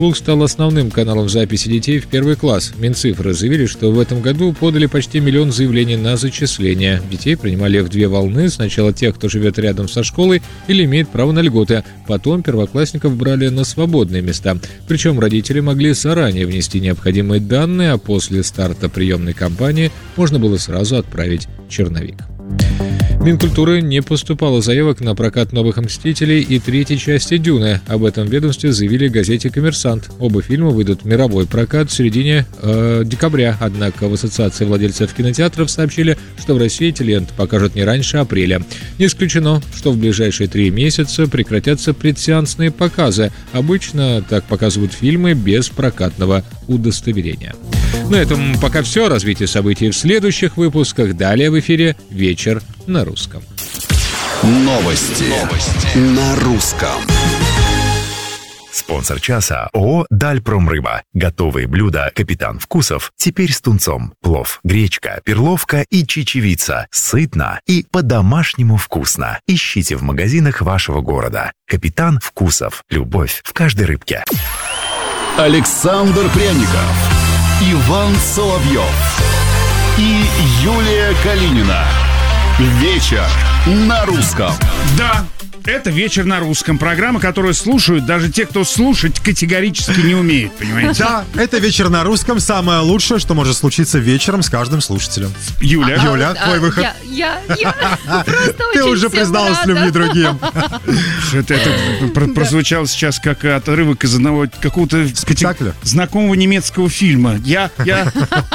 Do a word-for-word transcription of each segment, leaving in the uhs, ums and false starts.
Флукс стал основным каналом записи детей в первый класс. Минцифры заявили, что в этом году подали почти миллион заявлений на зачисление. Детей принимали в две волны. Сначала тех, кто живет рядом со школой или имеет право на льготы. Потом первоклассников брали на свободные места. Причем родители могли заранее внести необходимые данные, а после старта приемной кампании можно было сразу отправить черновик. Минкультуры не поступало заявок на прокат «Новых мстителей» и третьей части «Дюны». Об этом в ведомстве заявили газете «Коммерсант». Оба фильма выйдут в мировой прокат в середине э, декабря. Однако в Ассоциации владельцев кинотеатров сообщили, что в России эти ленты покажут не раньше апреля. Не исключено, что в ближайшие три месяца прекратятся предсеансные показы. Обычно так показывают фильмы без прокатного удостоверения. На этом пока все. Развитие событий в следующих выпусках. Далее в эфире «Вечер на русском». Новости, Новости. на русском. Спонсор часа ООО «Дальпромрыба». Готовые блюда «Капитан Вкусов» теперь с тунцом. Плов, гречка, перловка и чечевица. Сытно и по-домашнему вкусно. Ищите в магазинах вашего города. «Капитан Вкусов». Любовь в каждой рыбке. Александр Пряников, Иван Соловьев и Юлия Калинина. Вечер на русском. Да, это «Вечер на русском». Программа, которую слушают даже те, кто слушать категорически не умеет, понимаете? Да, это «Вечер на русском». Самое лучшее, что может случиться вечером с каждым слушателем. Юля, а, Юля, а, твой выход. Я, я, я Ты уже призналась в любви другим. Это, это прозвучало сейчас как отрывок из одного какого-то спектакля, знакомого немецкого фильма. Я, я...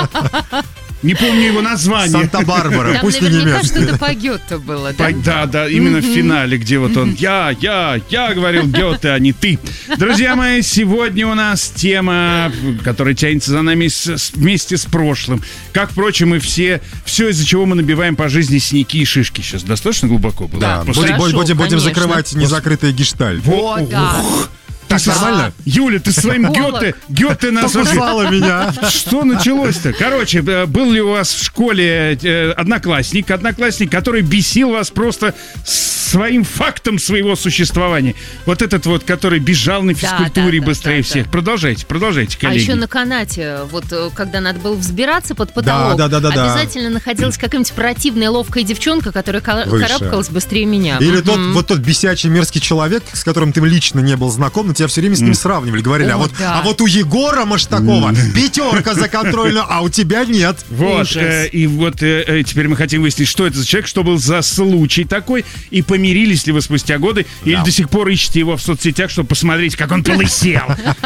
Не помню его название. Санта-Барбара, там пусть не наверняка немецкий. что-то по Гёте было, да? По, да, да, именно mm-hmm. в финале, где вот он «Я, я, я» говорил Гёте, а не «ты». Друзья мои, сегодня у нас тема, которая тянется за нами с, вместе с прошлым. Как, впрочем, и все, все, из-за чего мы набиваем по жизни синяки и шишки. Сейчас достаточно глубоко было? Да, После... будем, будем, будем закрывать конечно. незакрытые гештальты. О, да. Так, нормально? Юля, ты своим Гёте, Гёте нас покусала меня. Что началось-то? Короче, был ли у вас в школе э, одноклассник, одноклассник, который бесил вас просто своим фактом своего существования? Вот этот вот, который бежал на физкультуре да, да, быстрее да, всех. да. Продолжайте, продолжайте, коллеги. А еще на канате, вот когда надо было взбираться под потолок, да, да, да, да, обязательно да. находилась какая-нибудь противная ловкая девчонка, которая Выше. карабкалась быстрее меня. Или mm-hmm. тот, вот тот бесячий мерзкий человек, с которым ты лично не был знаком, но тебя все время с ним mm. сравнивали, говорили, О, а, вот, да. а вот у Егора Маштакова mm. пятерка за контрольную, а у тебя нет. Вот, э, и вот э, теперь мы хотим выяснить, что это за человек, что был за случай такой, и помирились ли вы спустя годы, да. или до сих пор ищете его в соцсетях, чтобы посмотреть, как он полысел.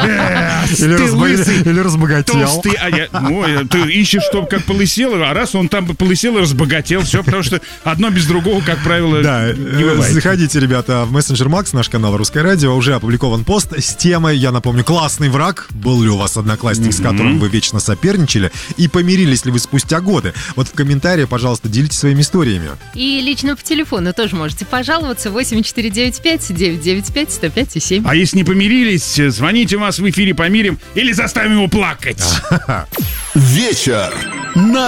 Или разбогател. Толстый, а я, ну, ты ищешь, чтобы как полысел, а раз он там полысел и разбогател, все, потому что одно без другого, как правило, да, не бывает. Заходите, ребята, в мессенджер Макс, наш канал Русское радио, уже опубликован пост с темой, я напомню, классный враг. Был ли у вас одноклассник, mm-hmm. с которым вы вечно соперничали, и помирились ли вы спустя годы? Вот в комментариях, пожалуйста, делитесь своими историями. И лично по телефону тоже можете пожаловаться. восемь четыре девять пять девять девять пять сто пять и семь. А если не помирились, звоните вас в эфире, помирим или заставим его плакать. Вечер на